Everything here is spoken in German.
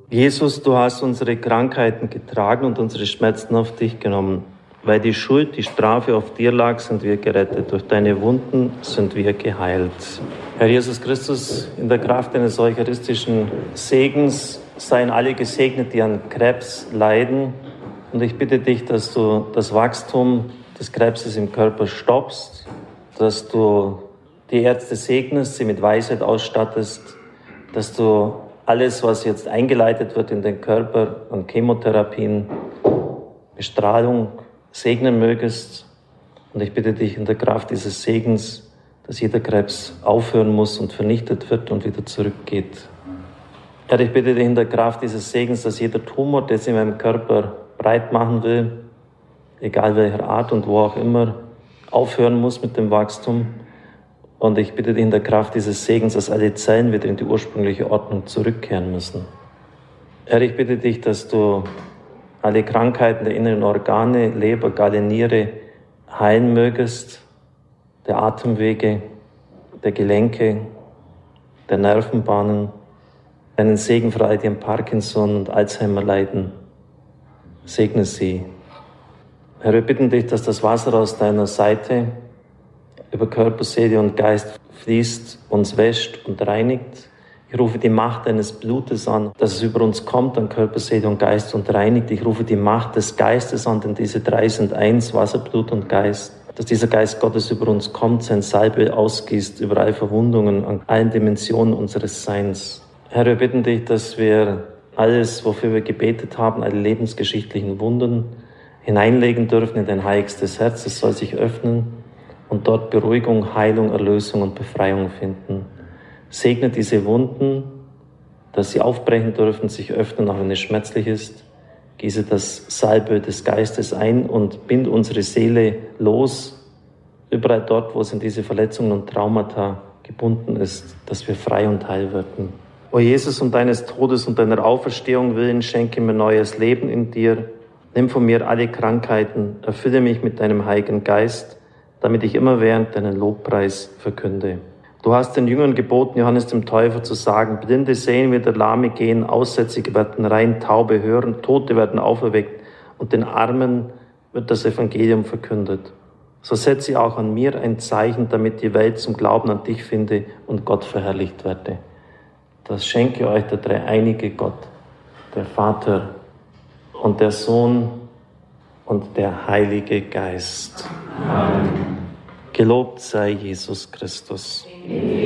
Jesus, du hast unsere Krankheiten getragen und unsere Schmerzen auf dich genommen. Weil die Schuld, die Strafe auf dir lag, sind wir gerettet. Durch deine Wunden sind wir geheilt. Herr Jesus Christus, in der Kraft deines eucharistischen Segens seien alle gesegnet, die an Krebs leiden. Und ich bitte dich, dass du das Wachstum des Krebses im Körper stoppst, dass du die Ärzte segnest, sie mit Weisheit ausstattest, dass du alles, was jetzt eingeleitet wird in den Körper an Chemotherapien, Bestrahlung, segnen mögest. Und ich bitte dich in der Kraft dieses Segens, dass jeder Krebs aufhören muss und vernichtet wird und wieder zurückgeht. Herr, ich bitte dich in der Kraft dieses Segens, dass jeder Tumor, der sich in meinem Körper breit machen will, egal welcher Art und wo auch immer, aufhören muss mit dem Wachstum. Und ich bitte dich in der Kraft dieses Segens, dass alle Zellen wieder in die ursprüngliche Ordnung zurückkehren müssen. Herr, ich bitte dich, dass du alle Krankheiten der inneren Organe, Leber, Galle, Niere heilen mögest, der Atemwege, der Gelenke, der Nervenbahnen, deinen Segen für all die an Parkinson und Alzheimer leiden. Segne sie. Herr, wir bitten dich, dass das Wasser aus deiner Seite über Körper, Seele und Geist fließt, uns wäscht und reinigt. Ich rufe die Macht deines Blutes an, dass es über uns kommt, an Körper, Seele und Geist und reinigt. Ich rufe die Macht des Geistes an, denn diese drei sind eins, Wasser, Blut und Geist. Dass dieser Geist Gottes über uns kommt, sein Salbe ausgießt, über alle Verwundungen, an allen Dimensionen unseres Seins. Herr, wir bitten dich, dass wir alles, wofür wir gebetet haben, alle lebensgeschichtlichen Wunden hineinlegen dürfen in dein heiligstes Herz. Es soll sich öffnen und dort Beruhigung, Heilung, Erlösung und Befreiung finden. Segne diese Wunden, dass sie aufbrechen dürfen, sich öffnen, auch wenn es schmerzlich ist. Gieße das Salbe des Geistes ein und bind unsere Seele los, überall dort, wo es in diese Verletzungen und Traumata gebunden ist, dass wir frei und heil werden. O Jesus, um deines Todes und deiner Auferstehung willen, schenke mir neues Leben in dir. Nimm von mir alle Krankheiten, erfülle mich mit deinem Heiligen Geist, damit ich immerwährend deinen Lobpreis verkünde. Du hast den Jüngern geboten, Johannes dem Täufer zu sagen, Blinde sehen wieder, Lahme gehen, Aussätzige werden rein, Taube hören, Tote werden auferweckt und den Armen wird das Evangelium verkündet. So setze auch an mir ein Zeichen, damit die Welt zum Glauben an dich finde und Gott verherrlicht werde. Das schenke euch der dreieinige Gott, der Vater und der Sohn und der Heilige Geist. Amen. Gelobt sei Jesus Christus.